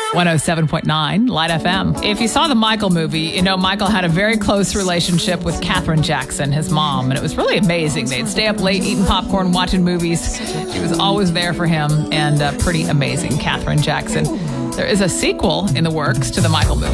107.9 Light FM. If you saw the Michael movie, you know Michael had a very close relationship with Katherine Jackson, his mom, and it was really amazing. They'd stay up late eating popcorn, watching movies. She was always there for him, and pretty amazing, Katherine Jackson. There is a sequel in the works to the Michael movie.